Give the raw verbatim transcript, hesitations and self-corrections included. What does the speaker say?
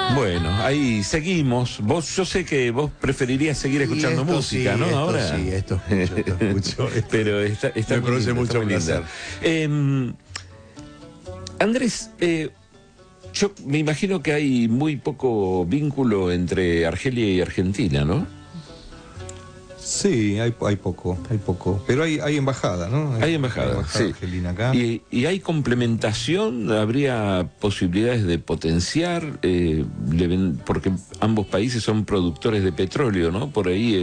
Bueno, ahí seguimos. Vos, yo sé que vos preferirías seguir escuchando esto música, sí, ¿no? esto Ahora. sí, esto escucho, esto escucho. Esto Pero está, está me muy produce lindo, mucho está muy placer. linda. Eh, Andrés, eh, yo me imagino que hay muy poco vínculo entre Argelia y Argentina, ¿no? Sí, hay, hay poco, hay poco. Pero hay, hay embajada, ¿no? Hay embajada, hay embajada sí. argelina acá. Y, y hay complementación, habría posibilidades de potenciar, eh, le ven- porque ambos países son productores de petróleo, ¿no? Por ahí.